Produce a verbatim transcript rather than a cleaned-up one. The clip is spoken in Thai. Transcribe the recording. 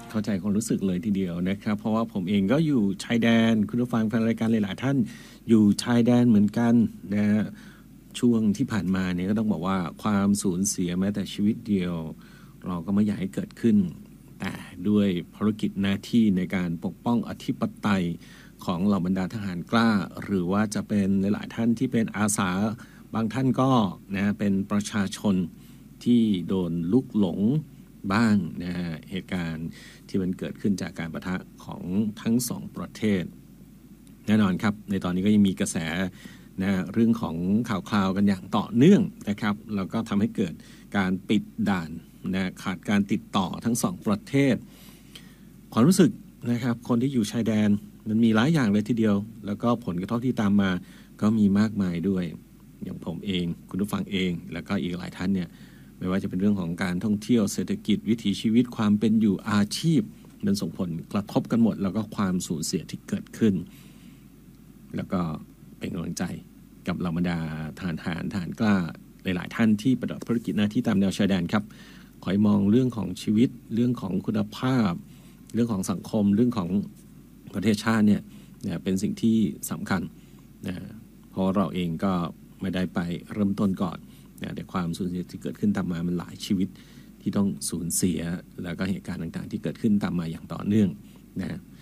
เข้าใจความรู้สึกเลยทีเดียวนะครับเพราะว่าผมเองก็อยู่ชายแดนคุณผู้ฟังแฟนรายการหลายๆท่านอยู่ชายแดนเหมือนกันนะฮะช่วงที่ผ่านมาเนี่ยก็ต้องบอกว่าความสูญเสียแม้แต่ชีวิตเดียวเราก็ไม่อยากให้เกิดขึ้นแต่ด้วยภารกิจหน้าที่ในการปกป้องอธิปไตยของเหล่าบรรดาทหารกล้าหรือว่าจะเป็นหลายๆท่านที่เป็นอาสาบางท่านก็นะเป็นประชาชนที่โดนลุกหลงบ้างนะฮะเหตุการณ์ที่มันเกิดขึ้นจากการปะทะของทั้งสองประเทศแน่นอนครับในตอนนี้ก็ยังมีกระแสนะเรื่องของข่าวคราวกันอย่างต่อเนื่องนะครับแล้วก็ทำให้เกิดการปิดด่านนะขาดการติดต่อทั้งสองประเทศความรู้สึกนะครับคนที่อยู่ชายแดนมันมีหลายอย่างเลยทีเดียวแล้วก็ผลกระทบที่ตามมาก็มีมากมายด้วยอย่างผมเองคุณผู้ฟังเองแล้วก็อีกหลายท่านเนี่ยไม่ว่าจะเป็นเรื่องของการท่องเที่ยวเศรษฐกิจวิถีชีวิตความเป็นอยู่อาชีพมันส่งผลกระทบกันหมดแล้วก็ความสูญเสียที่เกิดขึ้นแล้วก็เป็นกำลังใจกับเหล่าบรรดาทหารหารทหารกล้าหลายๆท่านที่ปฏิบัติภารกิจหน้าที่ตามแนวชายแดนครับขอให้มองเรื่องของชีวิตเรื่องของคุณภาพเรื่องของสังคมเรื่องของประเทศชาติเนี่ยเป็นสิ่งที่สำคัญนะเพราะเราเองก็ไม่ได้ไปเริ่มต้นก่อนนะแต่ความสูญเสียที่เกิดขึ้นตามมามันหลายชีวิตที่ต้องสูญเสียแล้วก็เหตุการณ์ต่างๆที่เกิดขึ้นตามมาอย่างต่อเนื่องนะ